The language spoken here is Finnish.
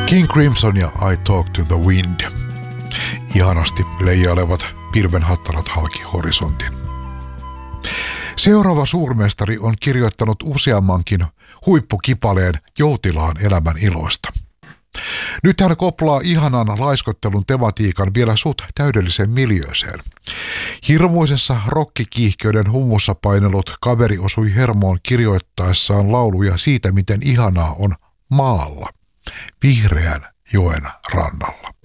King Crimson ja I Talk to the Wind. Ihanasti leijailevat pilvenhattarat halki horisontin. Seuraava suurmestari on kirjoittanut useammankin huippukipaleen joutilaan elämän iloista. Nyt hän koplaa ihanan laiskottelun tematiikan vielä sut täydelliseen miljööseen. Hirmuisessa rokkikiihkeyden humussa painelut kaveri osui hermoon kirjoittaessaan lauluja siitä, miten ihanaa on maalla, vihreän joen rannalla.